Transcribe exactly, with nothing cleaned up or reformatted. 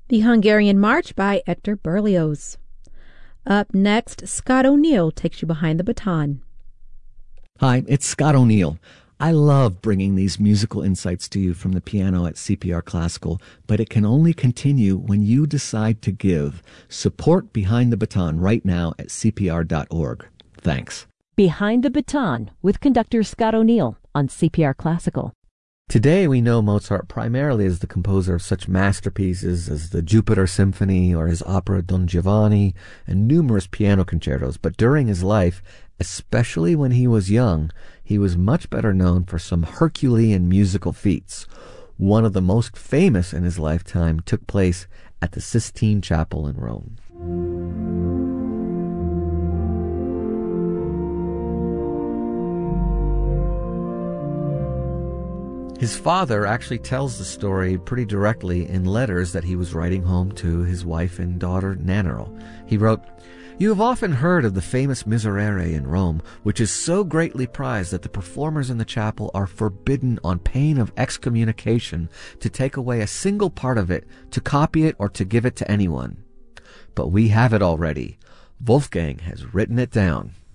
The Hungarian March by Hector Berlioz. Up next, Scott O'Neill takes you behind the baton. Hi, it's Scott O'Neill. I love bringing these musical insights to you from the piano at C P R Classical, but it can only continue when you decide to give. Support Behind the Baton right now at C P R dot org. Thanks. Behind the Baton with conductor Scott O'Neill on C P R Classical. Today we know Mozart primarily as the composer of such masterpieces as the Jupiter Symphony or his opera Don Giovanni and numerous piano concertos, but during his life, especially when he was young, he was much better known for some Herculean musical feats. One of the most famous in his lifetime took place at the Sistine Chapel in Rome. His father actually tells the story pretty directly in letters that he was writing home to his wife and daughter Nannerl. He wrote, "You have often heard of the famous Miserere in Rome, which is so greatly prized that the performers in the chapel are forbidden on pain of excommunication to take away a single part of it, to copy it, or to give it to anyone. But we have it already. Wolfgang has written it down."